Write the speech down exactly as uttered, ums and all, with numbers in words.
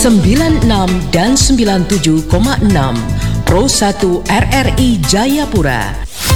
sembilan puluh enam dan sembilan puluh tujuh koma enam Pro satu R R I Jayapura.